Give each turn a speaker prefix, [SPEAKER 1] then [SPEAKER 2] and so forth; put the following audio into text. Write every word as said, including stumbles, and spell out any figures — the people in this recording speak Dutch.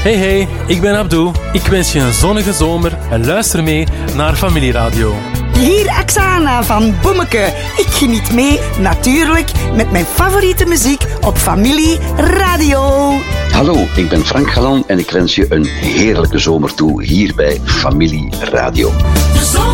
[SPEAKER 1] Hey hey, ik ben Abdou. Ik wens je een zonnige zomer en luister mee naar Familieradio.
[SPEAKER 2] Hier Axana van Boemeke. Ik geniet mee, natuurlijk, met mijn favoriete muziek op Familieradio.
[SPEAKER 3] Hallo, ik ben Frank Galan en ik wens je een heerlijke zomer toe hier bij Familieradio.